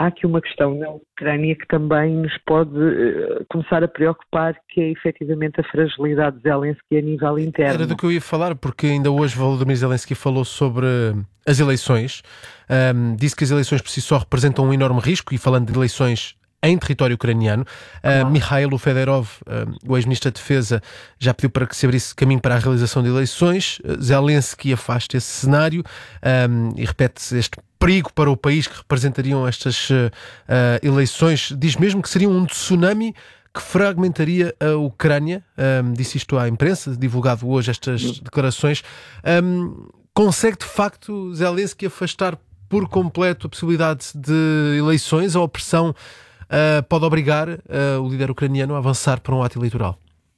há aqui uma questão na Ucrânia que também nos pode começar a preocupar, que é efetivamente a fragilidade de Zelensky a nível interno. Era do que eu ia falar, porque ainda hoje Volodymyr Zelensky falou sobre as eleições, disse que as eleições por si só representam um enorme risco, e falando de eleições em território ucraniano. Claro. Mikhailo Fedorov, o ex-ministro da Defesa, já pediu para que se abrisse caminho para a realização de eleições. Zelensky afasta esse cenário e repete este perigo para o país que representariam estas eleições. Diz mesmo que seria um tsunami que fragmentaria a Ucrânia. Disse isto à imprensa, divulgado hoje estas declarações. Consegue de facto Zelensky afastar por completo a possibilidade de eleições? A opressão pode obrigar o líder ucraniano a avançar para um ato eleitoral?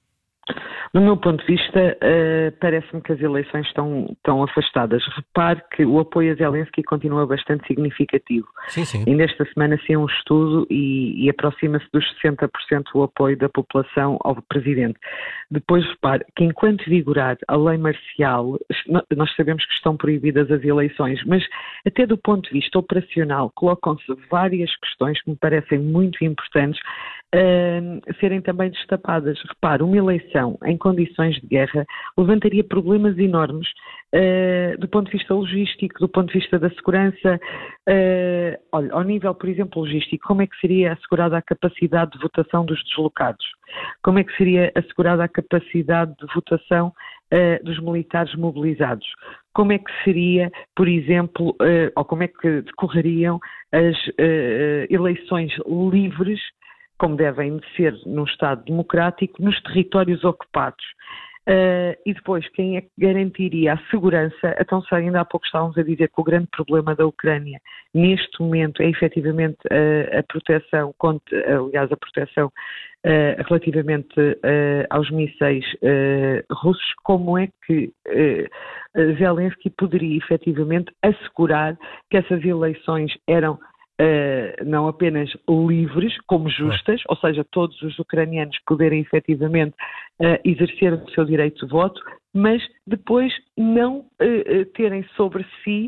No meu ponto de vista, parece-me que as eleições estão afastadas. Repare que o apoio a Zelensky continua bastante significativo. Sim. Ainda esta semana saiu um estudo e aproxima-se dos 60% o apoio da população ao presidente. Depois, repare que enquanto vigorar a lei marcial, nós sabemos que estão proibidas as eleições, mas até do ponto de vista operacional colocam-se várias questões que me parecem muito importantes serem também destapadas. Repare, uma eleição em condições de guerra levantaria problemas enormes do ponto de vista logístico, do ponto de vista da segurança. Olha, ao nível, por exemplo, logístico, como é que seria assegurada a capacidade de votação dos deslocados? Como é que seria assegurada a capacidade de votação dos militares mobilizados? Como é que seria, por exemplo, ou como é que decorreriam as eleições livres, como devem de ser num Estado democrático, nos territórios ocupados? E depois, quem é que garantiria a segurança? Então, ainda há pouco estávamos a dizer que o grande problema da Ucrânia, neste momento, é efetivamente a proteção, a proteção relativamente aos mísseis russos. Como é que Zelensky poderia efetivamente assegurar que essas eleições eram não apenas livres, como justas, ou seja, todos os ucranianos poderem efetivamente exercer o seu direito de voto, mas depois não terem sobre si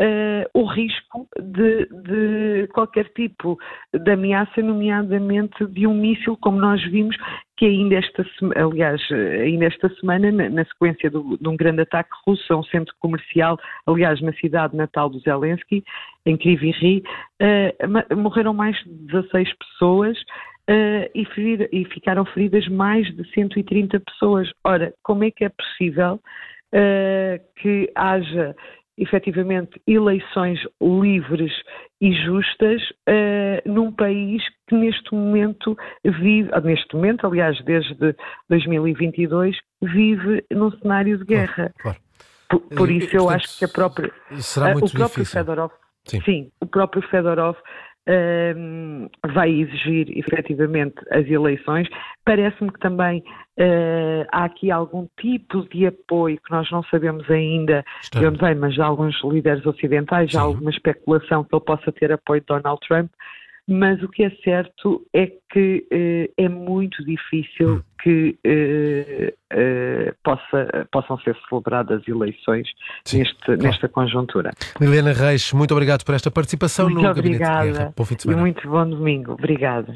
o risco de qualquer tipo de ameaça, nomeadamente de um míssil, como nós vimos que ainda esta semana, na sequência de um grande ataque russo a um centro comercial, aliás, na cidade natal do Zelensky, em Kryvyi Rih, morreram mais de 16 pessoas e ficaram feridas mais de 130 pessoas. Ora, como é que é possível que haja efetivamente eleições livres e justas num país que neste momento, aliás, desde 2022, vive num cenário de guerra? Claro. Por isso eu acho que será muito o próprio difícil. Fedorov, o próprio Fedorov vai exigir efetivamente as eleições. Parece-me que também há aqui algum tipo de apoio que nós não sabemos ainda de onde vem, mas já alguns líderes ocidentais, já há alguma especulação que ele possa ter apoio de Donald Trump, mas o que é certo é que é muito difícil que possam ser celebradas eleições nesta conjuntura. Liliana Reis, muito obrigado por esta participação no Gabinete de Guerra. Bom fim de semana. E muito bom domingo. Obrigada.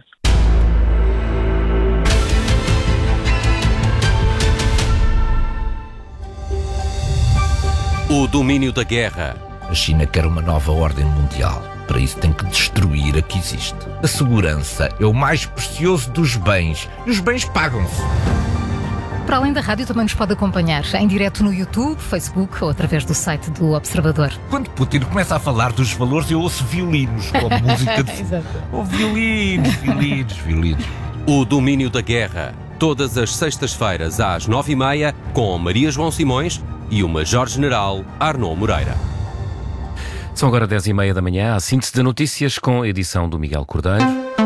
O domínio da guerra. A China quer uma nova ordem mundial. Para isso tem que destruir a que existe. A segurança é o mais precioso dos bens. E os bens pagam-se. Para além da rádio, também nos pode acompanhar em direto no YouTube, Facebook ou através do site do Observador. Quando Putin começa a falar dos valores, eu ouço violinos, como música de... Oh, violinos. O domínio da guerra. Todas as sextas-feiras às 9h30, com Maria João Simões e o Major-General Arnaud Moreira. São agora 10h30 da manhã, a síntese de notícias com a edição do Miguel Cordeiro.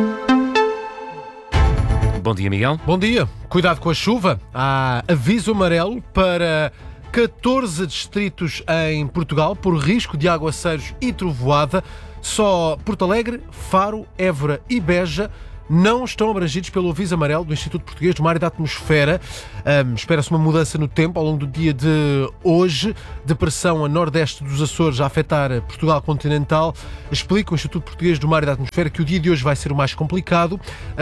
Bom dia, Miguel. Bom dia. Cuidado com a chuva. Há aviso amarelo para 14 distritos em Portugal por risco de aguaceiros e trovoada. Só Porto Alegre, Faro, Évora e Beja não estão abrangidos pelo aviso amarelo do Instituto Português do Mar e da Atmosfera. Espera-se uma mudança no tempo ao longo do dia de hoje. Depressão a nordeste dos Açores a afetar Portugal continental. Explica o Instituto Português do Mar e da Atmosfera que o dia de hoje vai ser o mais complicado,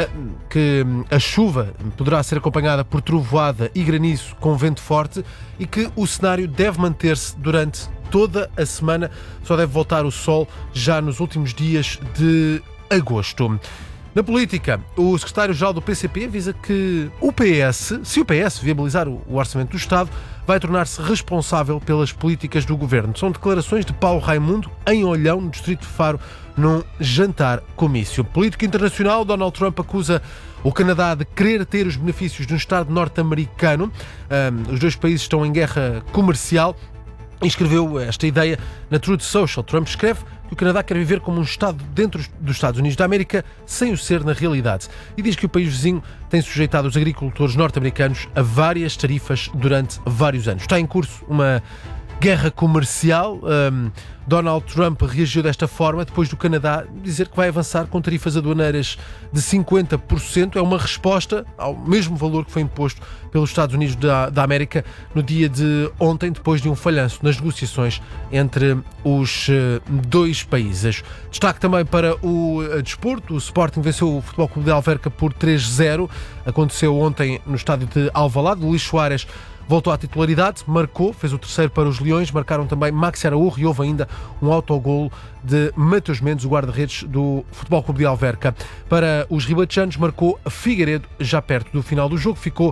que a chuva poderá ser acompanhada por trovoada e granizo com vento forte e que o cenário deve manter-se durante toda a semana. Só deve voltar o sol já nos últimos dias de agosto. Na política, o secretário-geral do PCP avisa que se o PS viabilizar o orçamento do Estado, vai tornar-se responsável pelas políticas do governo. São declarações de Paulo Raimundo em Olhão, no distrito de Faro, num jantar comício. Política internacional, Donald Trump acusa o Canadá de querer ter os benefícios de um Estado norte-americano. Os dois países estão em guerra comercial. E escreveu esta ideia na Truth Social. Trump escreve que o Canadá quer viver como um Estado dentro dos Estados Unidos da América, sem o ser na realidade. E diz que o país vizinho tem sujeitado os agricultores norte-americanos a várias tarifas durante vários anos. Está em curso uma guerra comercial. Donald Trump reagiu desta forma depois do Canadá dizer que vai avançar com tarifas aduaneiras de 50%. É uma resposta ao mesmo valor que foi imposto pelos Estados Unidos da América no dia de ontem, depois de um falhanço nas negociações entre os dois países. Destaque também para o desporto. O Sporting venceu o Futebol Clube de Alverca por 3-0. Aconteceu ontem no estádio de Alvalade. Luís Soares voltou à titularidade, marcou, fez o terceiro para os Leões, marcaram também Maxi Araújo e houve ainda um autogolo de Matheus Mendes, o guarda-redes do Futebol Clube de Alverca. Para os ribatejanos, marcou Figueiredo já perto do final do jogo, ficou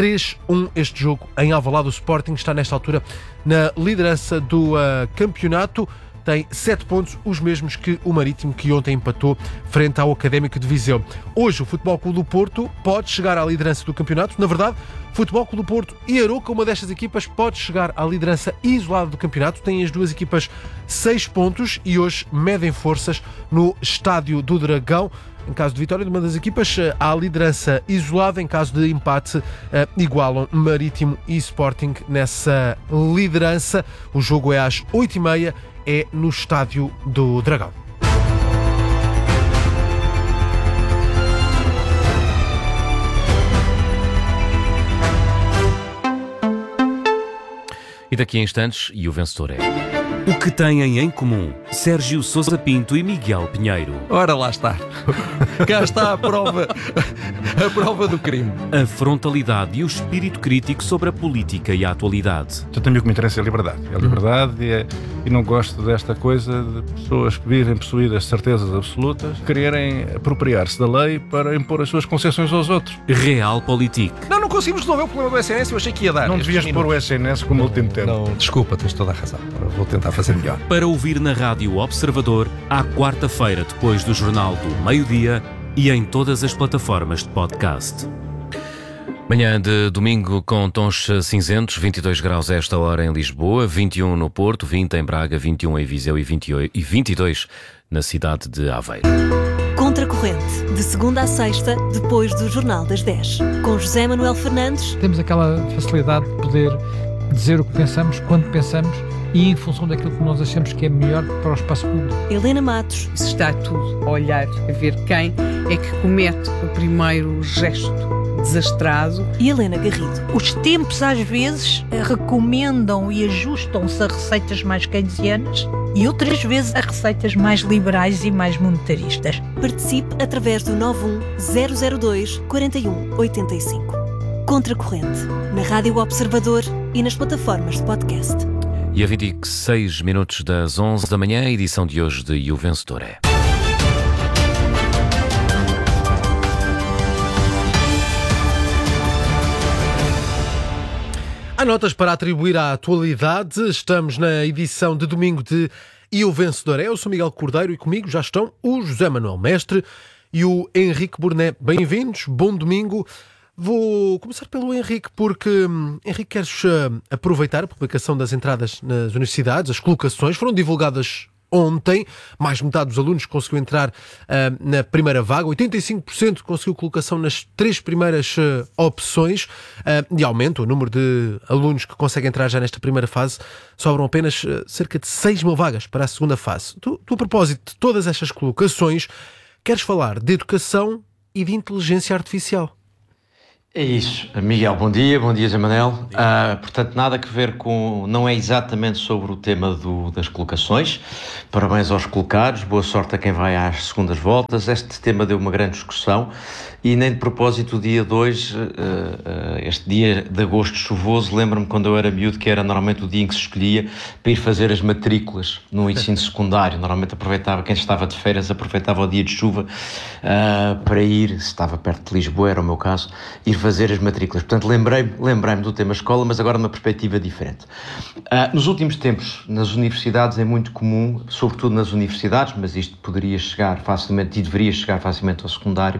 3-1 este jogo em Alvalade. O Sporting está nesta altura na liderança do campeonato. Tem 7 pontos, os mesmos que o Marítimo, que ontem empatou frente ao Académico de Viseu. Hoje o Futebol Clube do Porto pode chegar à liderança do campeonato. Na verdade, Futebol Clube do Porto e Aroca, uma destas equipas, pode chegar à liderança isolada do campeonato. Têm as duas equipas 6 pontos e hoje medem forças no Estádio do Dragão. Em caso de vitória de uma das equipas, há liderança isolada. Em caso de empate, igualam Marítimo e Sporting nessa liderança. O jogo é às 8h30, é no Estádio do Dragão. E daqui a instantes, e o vencedor é... O que têm em comum Sérgio Sousa Pinto e Miguel Pinheiro? Ora, lá está. Cá está a prova do crime. A frontalidade e o espírito crítico sobre a política e a atualidade. Eu tenho o que me interessa é a liberdade. É a liberdade e não gosto desta coisa de pessoas que vivem possuídas de certezas absolutas, quererem apropriar-se da lei para impor as suas concessões aos outros. Realpolitik. Não conseguimos resolver o problema do SNS, eu achei que ia dar. Não devias pôr o SNS como último tempo. Não, desculpa, tens toda a razão. Vou tentar fazer melhor. Para ouvir na Rádio Observador, à quarta-feira, depois do Jornal do Meio-Dia e em todas as plataformas de podcast. Manhã de domingo com tons cinzentos, 22 graus a esta hora em Lisboa, 21 no Porto, 20 em Braga, 21 em Viseu e 22 na cidade de Aveiro. Contracorrente, de segunda a sexta, depois do Jornal das 10. Com José Manuel Fernandes. Temos aquela facilidade de poder dizer o que pensamos, quando pensamos e em função daquilo que nós achamos que é melhor para o espaço público. Helena Matos. Isso está tudo a olhar, a ver quem é que comete o primeiro gesto desastrado. E Helena Garrido. Os tempos às vezes recomendam e ajustam-se a receitas mais keynesianas e outras vezes a receitas mais liberais e mais monetaristas. Participe através do 91002 4185. Contracorrente, na Rádio Observador e nas plataformas de podcast. E a 26 minutos das 11 da manhã, a edição de hoje de E o Vencedor é... Há notas para atribuir à atualidade. Estamos na edição de domingo de E o Vencedor é. Eu sou Miguel Cordeiro e comigo já estão o José Manuel Mestre e o Henrique Burné. Bem-vindos, bom domingo. Vou começar pelo Henrique, porque, Henrique, queres aproveitar a publicação das entradas nas universidades? As colocações foram divulgadas ontem, mais de metade dos alunos conseguiu entrar na primeira vaga, 85% conseguiu colocação nas 3 primeiras opções e aumenta o número de alunos que conseguem entrar já nesta primeira fase. Sobram apenas cerca de 6 mil vagas para a segunda fase. Tu, a propósito de todas estas colocações, queres falar de educação e de inteligência artificial. É isso. Miguel, bom dia Zé Manel. Portanto, nada a ver com... Não é exatamente sobre o tema das colocações. Parabéns aos colocados, boa sorte a quem vai às segundas voltas. Este tema deu uma grande discussão e nem de propósito o dia 2, este dia de agosto chuvoso, lembro-me quando eu era miúdo que era normalmente o dia em que se escolhia para ir fazer as matrículas no ensino secundário. Normalmente aproveitava, quem estava de férias aproveitava o dia de chuva para ir, se estava perto de Lisboa, era o meu caso, ir fazer as matrículas. Portanto, lembrei-me do tema escola, mas agora numa perspectiva diferente. Nos últimos tempos, nas universidades é muito comum, sobretudo nas universidades, mas isto poderia chegar facilmente e deveria chegar facilmente ao secundário,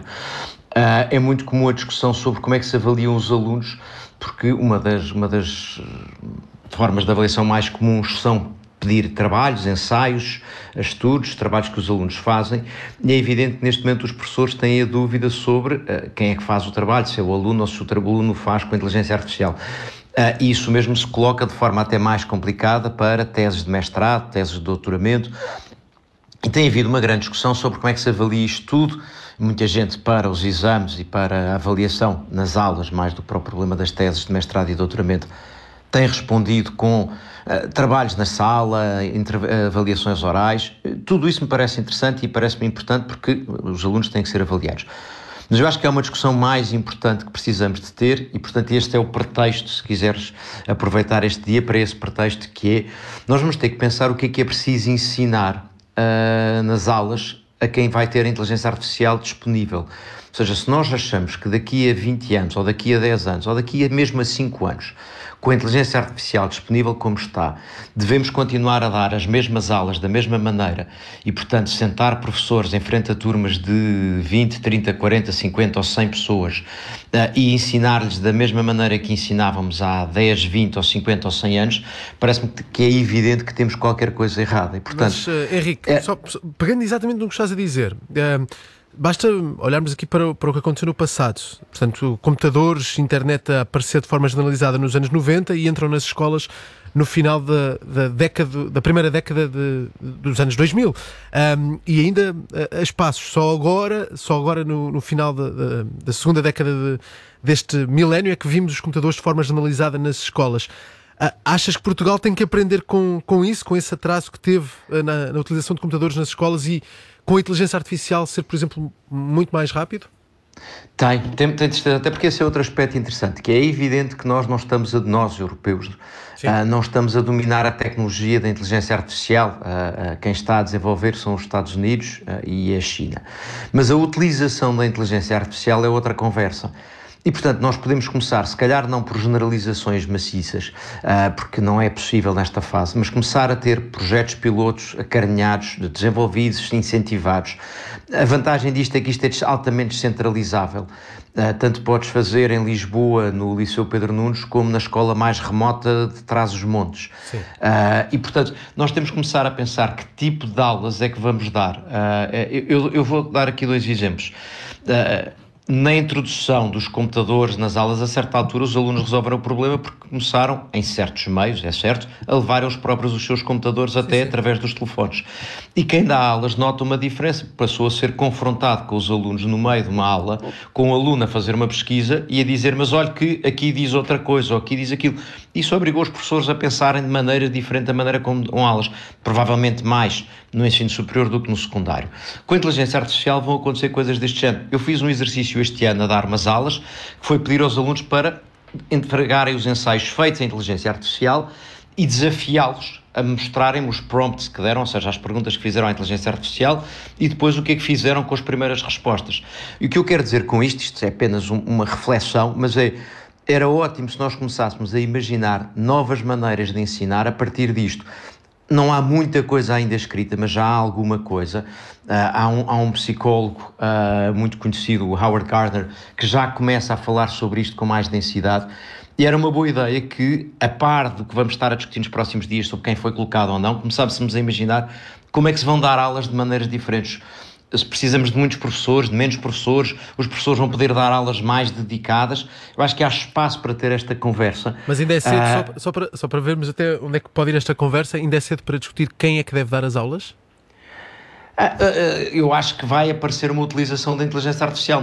é muito comum a discussão sobre como é que se avaliam os alunos, porque uma das formas de avaliação mais comuns são pedir trabalhos, ensaios, estudos, trabalhos que os alunos fazem, e é evidente que neste momento os professores têm a dúvida sobre quem é que faz o trabalho, se é o aluno ou se o aluno faz com a inteligência artificial. E isso mesmo se coloca de forma até mais complicada para teses de mestrado, teses de doutoramento, e tem havido uma grande discussão sobre como é que se avalia isto tudo. Muita gente para os exames e para a avaliação nas aulas, mais do que para o problema das teses de mestrado e doutoramento, tem respondido com trabalhos na sala, avaliações orais. Tudo isso me parece interessante e parece-me importante porque os alunos têm que ser avaliados. Mas eu acho que é uma discussão mais importante que precisamos de ter e, portanto, este é o pretexto, se quiseres aproveitar este dia para esse pretexto que é, nós vamos ter que pensar o que é preciso ensinar nas aulas a quem vai ter a inteligência artificial disponível. Ou seja, se nós achamos que daqui a 20 anos, ou daqui a 10 anos, ou daqui a mesmo a 5 anos, com a inteligência artificial disponível como está, devemos continuar a dar as mesmas aulas da mesma maneira e, portanto, sentar professores em frente a turmas de 20, 30, 40, 50 ou 100 pessoas e ensinar-lhes da mesma maneira que ensinávamos há 10, 20 ou 50 ou 100 anos, parece-me que é evidente que temos qualquer coisa errada. E, portanto, mas, Henrique, só pegando exatamente no que estás a dizer... Basta olharmos aqui para o que aconteceu no passado. Portanto, computadores, internet a aparecer de forma generalizada nos anos 90 e entram nas escolas no final da primeira década dos anos 2000. E ainda a espaços. Só agora no final da segunda década deste milénio é que vimos os computadores de forma generalizada nas escolas. Achas que Portugal tem que aprender com isso, com esse atraso que teve na utilização de computadores nas escolas e com a inteligência artificial ser, por exemplo, muito mais rápido? Tem até porque esse é outro aspecto interessante, que é evidente que nós nós europeus, não estamos a dominar a tecnologia da inteligência artificial. Quem está a desenvolver são os Estados Unidos e a China. Mas a utilização da inteligência artificial é outra conversa. E, portanto, nós podemos começar, se calhar não por generalizações maciças, porque não é possível nesta fase, mas começar a ter projetos pilotos acarinhados, desenvolvidos, incentivados. A vantagem disto é que isto é altamente descentralizável. Tanto podes fazer em Lisboa, no Liceu Pedro Nunes, como na escola mais remota de Trás-os-Montes. E, portanto, nós temos que começar a pensar que tipo de aulas é que vamos dar. Eu vou dar aqui 2 exemplos. Na introdução dos computadores nas aulas, a certa altura os alunos resolveram o problema porque começaram, em certos meios, é certo, a levar os seus computadores até através dos telefones. E quem dá aulas nota uma diferença, passou a ser confrontado com os alunos no meio de uma aula, com o aluno a fazer uma pesquisa e a dizer, mas olha que aqui diz outra coisa, ou aqui diz aquilo. Isso obrigou os professores a pensarem de maneira diferente da maneira como dão aulas, provavelmente mais no ensino superior do que no secundário. Com a inteligência artificial vão acontecer coisas deste género. Eu fiz um exercício este ano a dar umas aulas, que foi pedir aos alunos para entregarem os ensaios feitos em inteligência artificial e desafiá-los a mostrarem os prompts que deram, ou seja, as perguntas que fizeram à inteligência artificial e depois o que é que fizeram com as primeiras respostas. E o que eu quero dizer com isto é apenas uma reflexão, mas era ótimo se nós começássemos a imaginar novas maneiras de ensinar a partir disto. Não há muita coisa ainda escrita, mas já há alguma coisa. Há um psicólogo muito conhecido, o Howard Gardner, que já começa a falar sobre isto com mais densidade. E era uma boa ideia que, a par do que vamos estar a discutir nos próximos dias sobre quem foi colocado ou não, começássemos a imaginar como é que se vão dar aulas de maneiras diferentes. Se precisamos de muitos professores, de menos professores, os professores vão poder dar aulas mais dedicadas. Eu acho que há espaço para ter esta conversa. Mas ainda é cedo, só para vermos até onde é que pode ir esta conversa, ainda é cedo para discutir quem é que deve dar as aulas? Eu acho que vai aparecer uma utilização da inteligência artificial.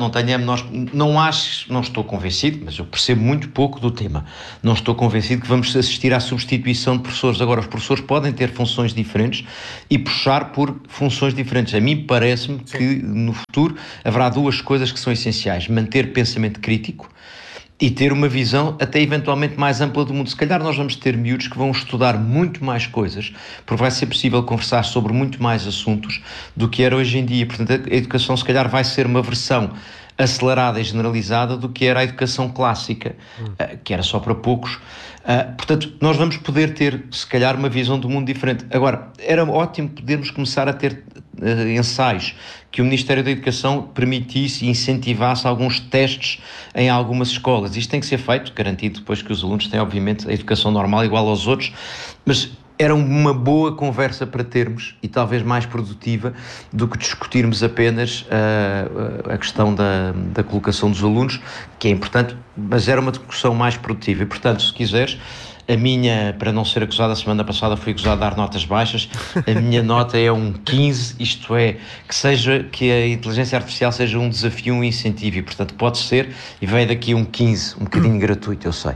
Não estou convencido, mas eu percebo muito pouco do tema. Não estou convencido que vamos assistir à substituição de professores. Agora, os professores podem ter funções diferentes e puxar por funções diferentes. A mim parece-me que no futuro haverá duas coisas que são essenciais: manter pensamento crítico e ter uma visão até eventualmente mais ampla do mundo. Se calhar nós vamos ter miúdos que vão estudar muito mais coisas, porque vai ser possível conversar sobre muito mais assuntos do que era hoje em dia. Portanto, a educação se calhar vai ser uma versão acelerada e generalizada do que era a educação clássica, que era só para poucos. Portanto, nós vamos poder ter, se calhar, uma visão do mundo diferente. Agora, era ótimo podermos começar a ter ensaios que o Ministério da Educação permitisse e incentivasse alguns testes em algumas escolas. Isto tem que ser feito, garantido depois que os alunos têm, obviamente, a educação normal igual aos outros, mas era uma boa conversa para termos e talvez mais produtiva do que discutirmos apenas a questão da colocação dos alunos, que é importante, mas era uma discussão mais produtiva. E, portanto, se quiseres, a minha, para não ser acusado, a semana passada fui acusado de dar notas baixas, a minha nota é um 15, isto é, que a inteligência artificial seja um desafio, um incentivo, e, portanto, pode ser, e veio daqui um 15, um bocadinho gratuito, eu sei.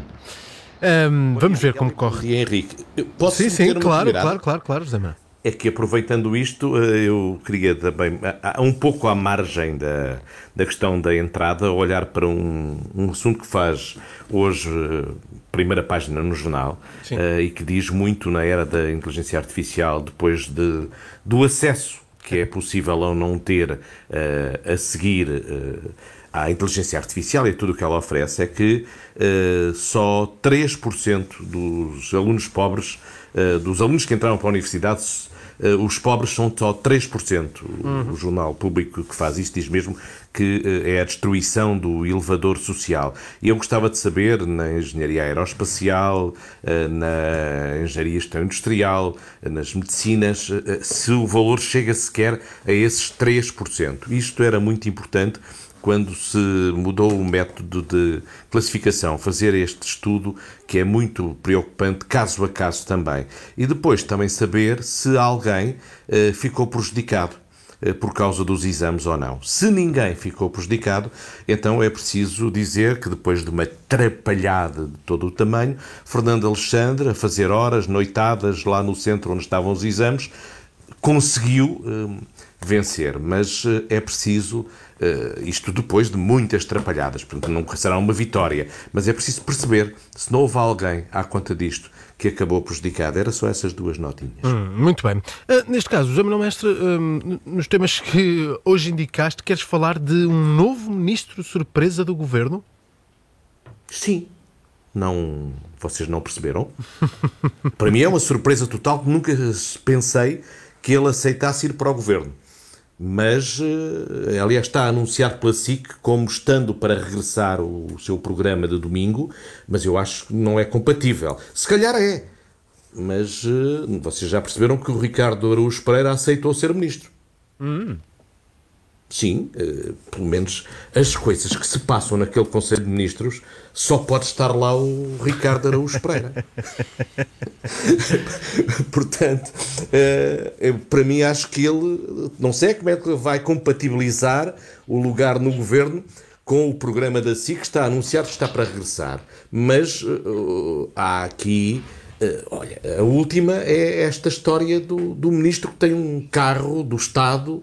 Vamos ver como corre. E Henrique, posso sim, claro, José Manuel. É que, aproveitando isto, eu queria também, um pouco à margem da questão da entrada, olhar para um assunto que faz hoje primeira página no jornal, e que diz muito na era da inteligência artificial, depois do acesso que é possível ou não ter a seguir à inteligência artificial e tudo o que ela oferece, é que só 3% dos alunos pobres, dos alunos que entraram para a universidade, os pobres são só 3%. O jornal público que faz isto diz mesmo que é a destruição do elevador social. E eu gostava de saber, na engenharia aeroespacial, na engenharia industrial, nas medicinas, se o valor chega sequer a esses 3%. Isto era muito importante quando se mudou o método de classificação, fazer este estudo que é muito preocupante, caso a caso também. E depois também saber se alguém ficou prejudicado por causa dos exames ou não. Se ninguém ficou prejudicado, então é preciso dizer que depois de uma atrapalhada de todo o tamanho, Fernando Alexandre, a fazer horas, noitadas lá no centro onde estavam os exames, conseguiu vencer, mas é preciso, isto depois de muitas atrapalhadas, portanto não será uma vitória, mas é preciso perceber se não houve alguém à conta disto que acabou prejudicado. Era só essas duas notinhas. Muito bem. Neste caso, José Manuel Mestre, nos temas que hoje indicaste, queres falar de um novo ministro surpresa do governo? Sim. Não, vocês não perceberam? Para mim é uma surpresa total, que nunca pensei que ele aceitasse ir para o governo. Mas, aliás, está anunciado pela SIC como estando para regressar o seu programa de domingo, mas eu acho que não é compatível. Se calhar é, mas vocês já perceberam que o Ricardo Araújo Pereira aceitou ser ministro. Sim, pelo menos as coisas que se passam naquele Conselho de Ministros, só pode estar lá o Ricardo Araújo Pereira. Portanto, para mim acho que ele, não sei como é que vai compatibilizar o lugar no governo com o programa da SIC, que está anunciado que está para regressar. Mas há aqui... olha, a última é esta história do ministro que tem um carro do Estado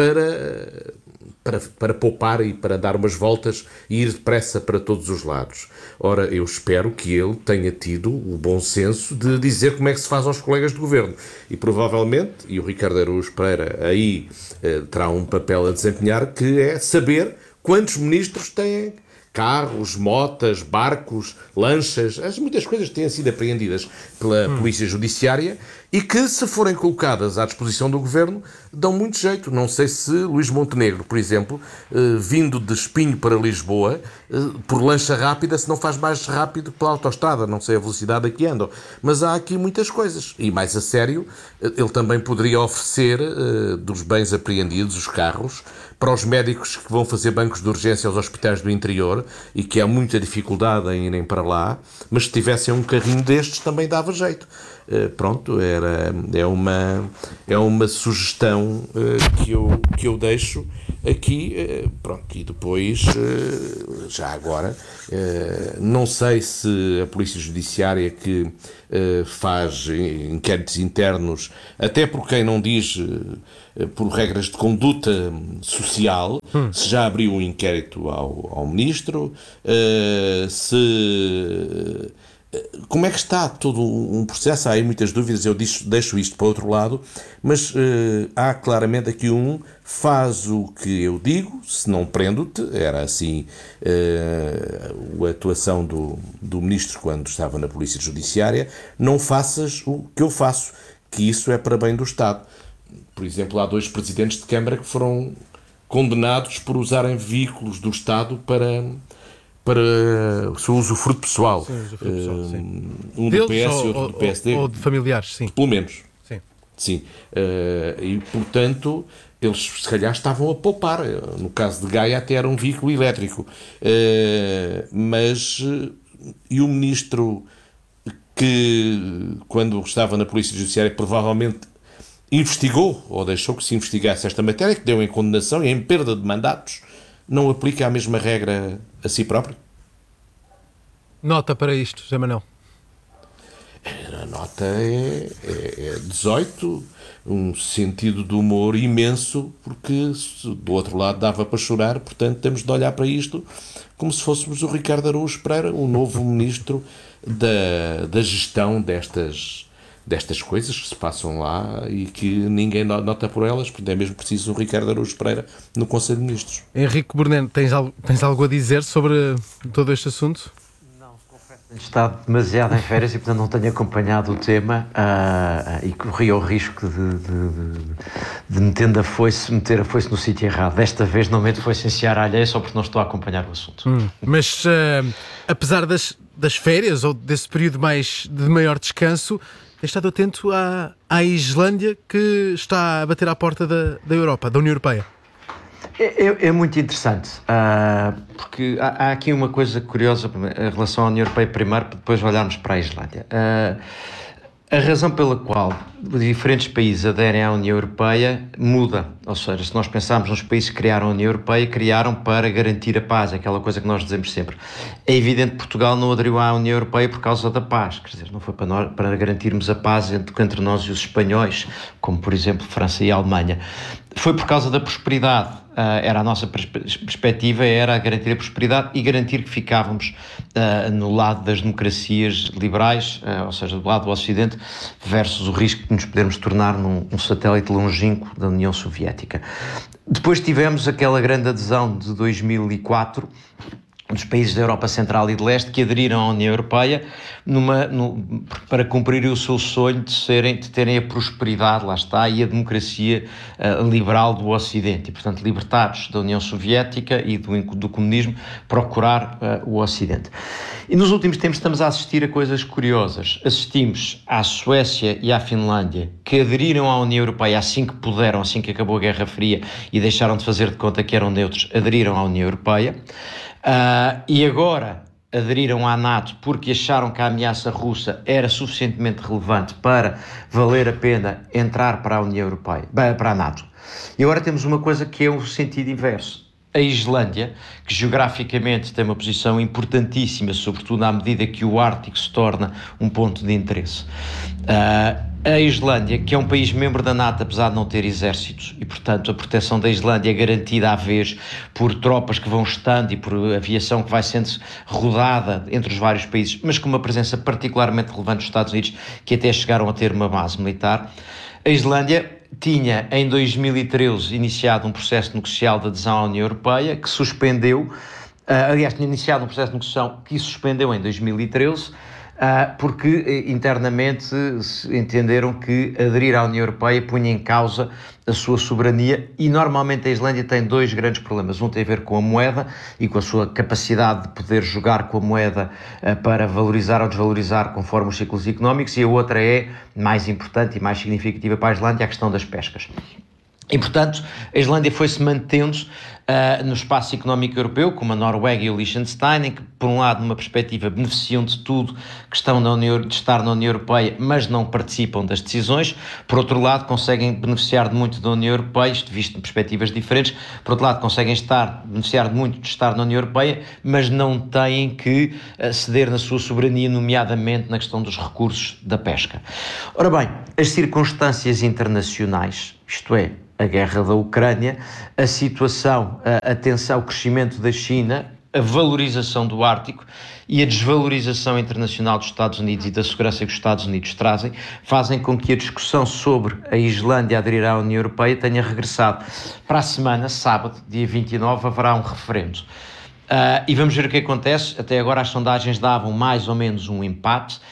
para poupar e para dar umas voltas e ir depressa para todos os lados. Ora, eu espero que ele tenha tido o bom senso de dizer como é que se faz aos colegas de governo. E provavelmente, e o Ricardo Araújo Pereira aí terá um papel a desempenhar, que é saber quantos ministros têm carros, motas, barcos, lanchas, muitas coisas que têm sido apreendidas pela Polícia Judiciária e que, se forem colocadas à disposição do Governo, dão muito jeito. Não sei se Luís Montenegro, por exemplo, vindo de Espinho para Lisboa, por lancha rápida, se não faz mais rápido pela autoestrada, não sei a velocidade a que andam. Mas há aqui muitas coisas. E mais a sério, ele também poderia oferecer dos bens apreendidos, os carros, para os médicos que vão fazer bancos de urgência aos hospitais do interior e que há muita dificuldade em irem para lá, mas se tivessem um carrinho destes também dava jeito. pronto, é uma sugestão que eu deixo aqui, pronto, e depois, já agora, não sei se a Polícia Judiciária que faz inquéritos internos, até por quem não diz, por regras de conduta social, se já abriu um inquérito ao Ministro, como é que está todo um processo? Há aí muitas dúvidas, eu deixo isto para outro lado, mas há claramente aqui faz o que eu digo, se não prendo-te, era assim a atuação do Ministro quando estava na Polícia Judiciária, não faças o que eu faço, que isso é para bem do Estado. Por exemplo, há 2 presidentes de Câmara que foram condenados por usarem veículos do Estado para o seu usufruto pessoal. Sim, usufruto pessoal, sim. Um do PS e outro do PSD. Ou de familiares, sim. Pelo menos. Sim. E, portanto, eles se calhar estavam a poupar. No caso de Gaia até era um veículo elétrico. E o Ministro que, quando estava na Polícia Judiciária, provavelmente investigou, ou deixou que se investigasse esta matéria, que deu em condenação e em perda de mandatos, não aplica a mesma regra a si próprio? Nota para isto, José Manuel. A nota é 18, um sentido de humor imenso, porque do outro lado dava para chorar, portanto temos de olhar para isto como se fôssemos o Ricardo Araújo Pereira, o novo ministro da gestão destas coisas que se passam lá e que ninguém nota por elas, porque é mesmo preciso o Ricardo Araújo Pereira no Conselho de Ministros. Henrique Borneno, tens algo a dizer sobre todo este assunto? Tenho estado demasiado em férias e, portanto, não tenho acompanhado o tema e corri o risco de meter a foice no sítio errado. Desta vez não meto foice em seara alheia só porque não estou a acompanhar o assunto. Mas, apesar das férias ou desse período de maior descanso, tens estado atento à Islândia, que está a bater à porta da Europa, da União Europeia. É muito interessante, porque há aqui uma coisa curiosa em relação à União Europeia primeiro, para depois olharmos para a Islândia. A razão pela qual diferentes países aderem à União Europeia muda, ou seja, se nós pensarmos nos países que criaram a União Europeia, criaram para garantir a paz, aquela coisa que nós dizemos sempre. É evidente que Portugal não aderiu à União Europeia por causa da paz, quer dizer, não foi para garantirmos a paz entre nós e os espanhóis, como por exemplo França e a Alemanha. Foi por causa da prosperidade. Era a nossa perspectiva, era garantir a prosperidade e garantir que ficávamos no lado das democracias liberais, ou seja, do lado do Ocidente, versus o risco de nos podermos tornar num satélite longínquo da União Soviética. Depois tivemos aquela grande adesão de 2004 dos países da Europa Central e de Leste que aderiram à União Europeia para cumprir o seu sonho de terem a prosperidade, lá está, e a democracia liberal do Ocidente. E, portanto, libertados da União Soviética e do comunismo, procurar o Ocidente. E nos últimos tempos estamos a assistir a coisas curiosas. Assistimos à Suécia e à Finlândia, que aderiram à União Europeia assim que puderam, assim que acabou a Guerra Fria e deixaram de fazer de conta que eram neutros, aderiram à União Europeia. E agora aderiram à NATO porque acharam que a ameaça russa era suficientemente relevante para valer a pena entrar para a União Europeia, para a NATO. E agora temos uma coisa que é o sentido inverso. A Islândia, que geograficamente tem uma posição importantíssima, sobretudo à medida que o Ártico se torna um ponto de interesse. A Islândia, que é um país membro da NATO, apesar de não ter exércitos, e portanto a proteção da Islândia é garantida à vez por tropas que vão estando e por aviação que vai sendo rodada entre os vários países, mas com uma presença particularmente relevante dos Estados Unidos, que até chegaram a ter uma base militar. A Islândia tinha, em 2013, iniciado um processo negocial de adesão à União Europeia, que suspendeu, aliás, tinha iniciado um processo de negociação que suspendeu em 2013, porque internamente entenderam que aderir à União Europeia punha em causa a sua soberania, e normalmente a Islândia tem 2 grandes problemas. Um tem a ver com a moeda e com a sua capacidade de poder jogar com a moeda para valorizar ou desvalorizar conforme os ciclos económicos, e a outra é, mais importante e mais significativa para a Islândia, a questão das pescas. E, portanto, a Islândia foi-se mantendo no espaço económico europeu, como a Noruega e o Liechtenstein, em que, por um lado, numa perspectiva, beneficiam de tudo que estão de estar na União Europeia, mas não participam das decisões. Por outro lado, conseguem beneficiar de muito da União Europeia, isto visto de perspectivas diferentes. Por outro lado, conseguem beneficiar de muito de estar na União Europeia, mas não têm que ceder na sua soberania, nomeadamente na questão dos recursos da pesca. Ora bem, as circunstâncias internacionais, isto é, a guerra da Ucrânia, a situação, a tensão, o crescimento da China, a valorização do Ártico e a desvalorização internacional dos Estados Unidos e da segurança que os Estados Unidos trazem, fazem com que a discussão sobre a Islândia aderir à União Europeia tenha regressado. Para a semana, sábado, dia 29, haverá um referendo. E vamos ver o que acontece. Até agora as sondagens davam mais ou menos um empate.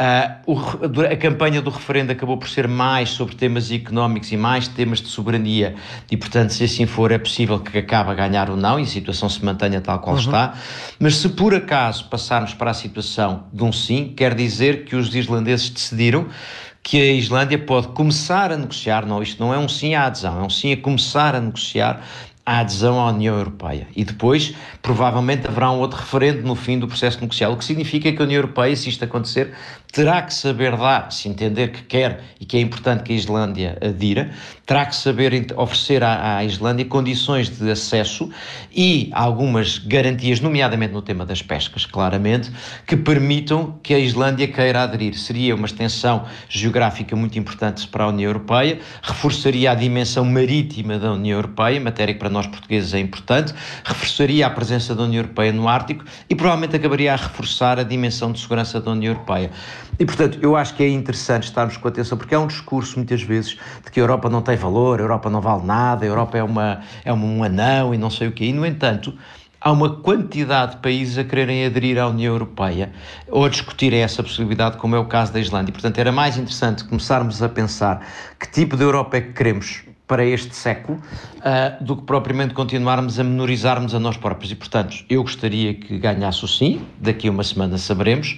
A campanha do referendo acabou por ser mais sobre temas económicos e mais temas de soberania e, portanto, se assim for, é possível que acabe a ganhar ou não e a situação se mantenha tal qual está. Mas se por acaso passarmos para a situação de um sim, quer dizer que os islandeses decidiram que a Islândia pode começar a negociar, não, isto não é um sim à adesão, é um sim a começar a negociar a adesão à União Europeia. E depois, provavelmente, haverá um outro referendo no fim do processo negocial, o que significa que a União Europeia, se isto acontecer, terá que saber dar, se entender que quer e que é importante que a Islândia adira, terá que saber oferecer à Islândia condições de acesso e algumas garantias, nomeadamente no tema das pescas, claramente, que permitam que a Islândia queira aderir. Seria uma extensão geográfica muito importante para a União Europeia, reforçaria a dimensão marítima da União Europeia, matéria que para nós portugueses é importante, reforçaria a presença da União Europeia no Ártico e provavelmente acabaria a reforçar a dimensão de segurança da União Europeia. E, portanto, eu acho que é interessante estarmos com atenção, porque há um discurso, muitas vezes, de que a Europa não tem valor, a Europa não vale nada, a Europa é um anão e não sei o quê. E, no entanto, há uma quantidade de países a quererem aderir à União Europeia ou a discutirem essa possibilidade, como é o caso da Islândia. Portanto, era mais interessante começarmos a pensar que tipo de Europa é que queremos para este século, do que propriamente continuarmos a menorizarmos a nós próprios. E, portanto, eu gostaria que ganhasse o sim, daqui a uma semana saberemos,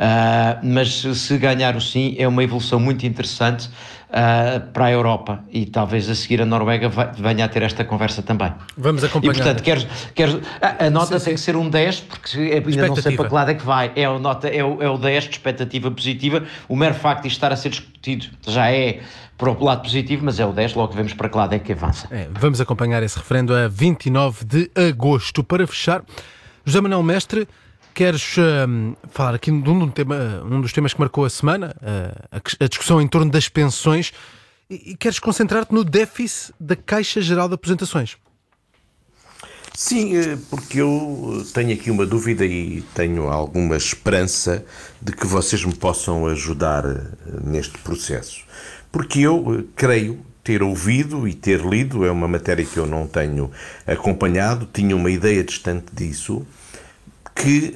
mas se ganhar o sim é uma evolução muito interessante para a Europa e talvez a seguir a Noruega venha a ter esta conversa também. Vamos acompanhar. E, portanto, a nota tem que ser um 10, porque ainda não sei para que lado é que vai. É o 10 de expectativa positiva. O mero facto de estar a ser discutido já é para o lado positivo, mas é o 10, logo vemos para que lado é que avança. Vamos acompanhar esse referendo a 29 de agosto. Para fechar, José Manuel Mestre, queres falar aqui de um dos temas que marcou a semana, a discussão em torno das pensões, e queres concentrar-te no déficit da Caixa Geral de Aposentações? Sim, porque eu tenho aqui uma dúvida e tenho alguma esperança de que vocês me possam ajudar neste processo. Porque eu creio ter ouvido e ter lido, é uma matéria que eu não tenho acompanhado, tinha uma ideia distante disso, que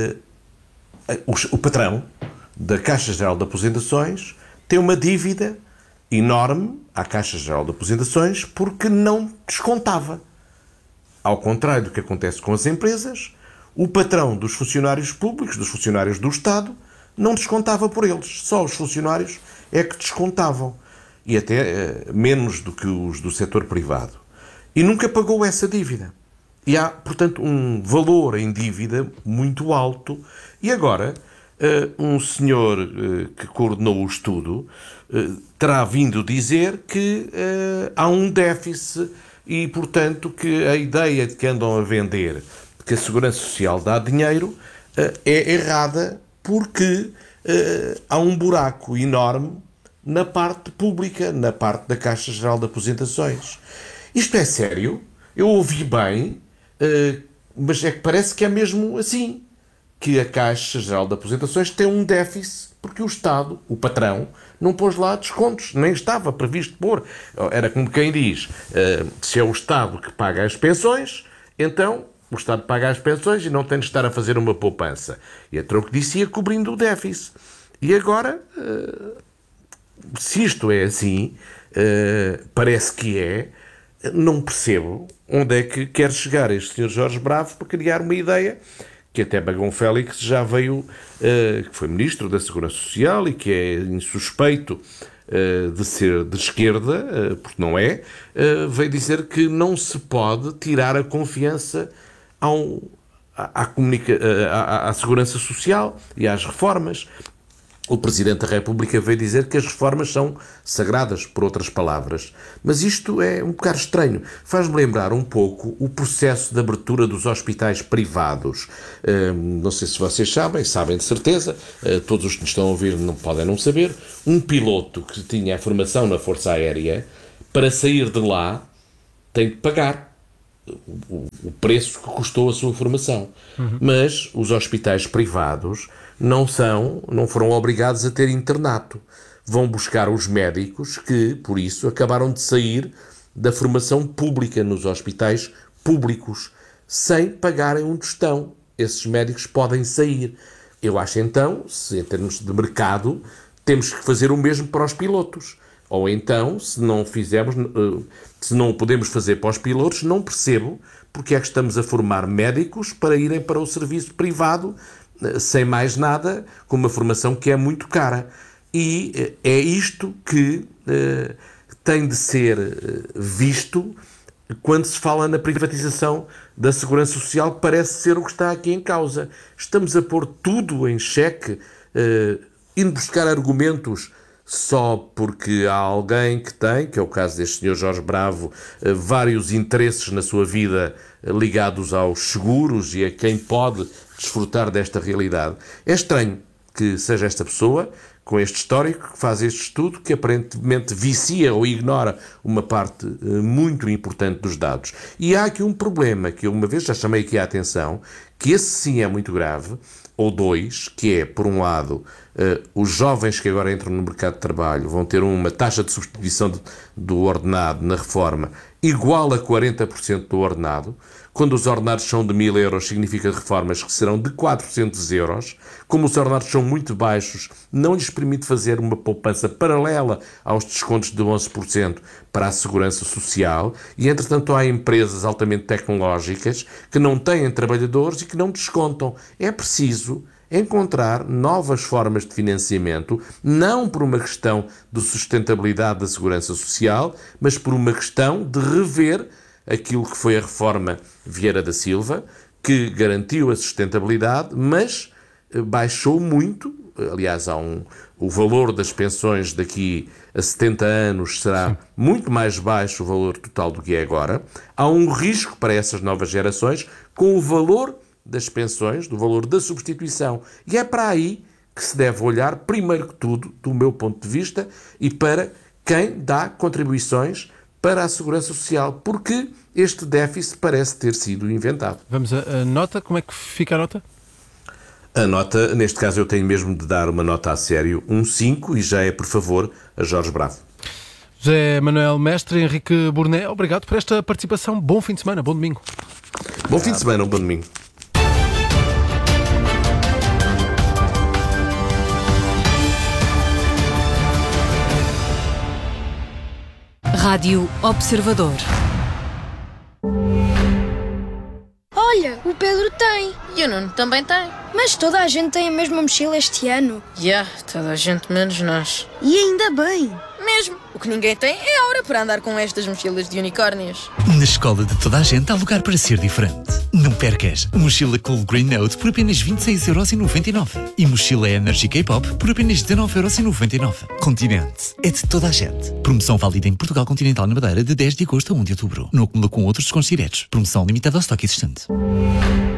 o patrão da Caixa Geral de Aposentações tem uma dívida enorme à Caixa Geral de Aposentações porque não descontava. Ao contrário do que acontece com as empresas, o patrão dos funcionários públicos, dos funcionários do Estado, não descontava por eles. Só os funcionários é que descontavam. E até menos do que os do setor privado. E nunca pagou essa dívida. E há, portanto, um valor em dívida muito alto. E agora, um senhor que coordenou o estudo terá vindo dizer que há um déficit e, portanto, que a ideia de que andam a vender que a Segurança Social dá dinheiro é errada porque há um buraco enorme na parte pública, na parte da Caixa Geral de Aposentações. Isto é sério? Eu ouvi bem, mas é que parece que é mesmo assim, que a Caixa Geral de Aposentações tem um déficit porque o Estado, o patrão, não pôs lá descontos, nem estava previsto pôr. Era como quem diz, se é o Estado que paga as pensões, então o Estado paga as pensões e não tem de estar a fazer uma poupança. E a troco disso ia cobrindo o déficit. E agora, se isto é assim, parece que é, não percebo onde é que quer chegar este Sr. Jorge Bravo para criar uma ideia que até Bagão Félix já veio, que foi Ministro da Segurança Social e que é insuspeito de ser de esquerda, porque não é, veio dizer que não se pode tirar a confiança à segurança social e às reformas. O Presidente da República veio dizer que as reformas são sagradas, por outras palavras. Mas isto é um bocado estranho. Faz-me lembrar um pouco o processo de abertura dos hospitais privados. Não sei se vocês sabem de certeza, todos os que nos estão a ouvir não podem não saber, um piloto que tinha a formação na Força Aérea, para sair de lá, tem de pagar o preço que custou a sua formação. Mas os hospitais privados não foram obrigados a ter internato. Vão buscar os médicos que, por isso, acabaram de sair da formação pública nos hospitais públicos, sem pagarem um tostão. Esses médicos podem sair. Eu acho então, se em termos de mercado, temos que fazer o mesmo para os pilotos. Ou então, se não o podemos fazer para os pilotos, não percebo porque é que estamos a formar médicos para irem para o serviço privado, sem mais nada, com uma formação que é muito cara. E é isto que tem de ser visto quando se fala na privatização da Segurança Social, que parece ser o que está aqui em causa. Estamos a pôr tudo em xeque, indo buscar argumentos só porque há alguém que é o caso deste Sr. Jorge Bravo, vários interesses na sua vida ligados aos seguros e a quem pode desfrutar desta realidade. É estranho que seja esta pessoa, com este histórico, que faz este estudo, que aparentemente vicia ou ignora uma parte muito importante dos dados. E há aqui um problema, que eu uma vez já chamei aqui a atenção, que esse sim é muito grave, ou dois, que é, por um lado, os jovens que agora entram no mercado de trabalho vão ter uma taxa de substituição do ordenado na reforma igual a 40% do ordenado. Quando os ordenados são de 1.000 euros, significa reformas que serão de 400 euros. Como os ordenados são muito baixos, não lhes permite fazer uma poupança paralela aos descontos de 11% para a Segurança Social. E, entretanto, há empresas altamente tecnológicas que não têm trabalhadores e que não descontam. É preciso encontrar novas formas de financiamento, não por uma questão de sustentabilidade da Segurança Social, mas por uma questão de rever aquilo que foi a reforma Vieira da Silva, que garantiu a sustentabilidade, mas baixou muito. Aliás, o valor das pensões daqui a 70 anos será muito mais baixo o valor total do que é agora. Há um risco para essas novas gerações com o valor das pensões, do valor da substituição. E é para aí que se deve olhar, primeiro que tudo, do meu ponto de vista, e para quem dá contribuições para a Segurança Social, porque este déficit parece ter sido inventado. Vamos a nota? Como é que fica a nota? A nota, neste caso eu tenho mesmo de dar uma nota a sério, 5, e já é, por favor, a Jorge Bravo. José Manuel Mestre, Henrique Burné, obrigado por esta participação. Bom fim de semana, bom domingo. Bom fim de semana, bom domingo. Rádio Observador. Olha, o Pedro tem. E o Nuno também tem. Mas toda a gente tem a mesma mochila este ano. Toda a gente menos nós. E ainda bem. Mesmo. O que ninguém tem é a hora para andar com estas mochilas de unicórnios. Na escola de toda a gente há lugar para ser diferente. Não percas. Mochila Cool Green Note por apenas 26,99€. E mochila Energy K-Pop por apenas 19,99€. Continente. É de toda a gente. Promoção válida em Portugal Continental na Madeira de 10 de agosto a 1 de outubro. Não acumula com outros descontos diretos. Promoção limitada ao estoque existente.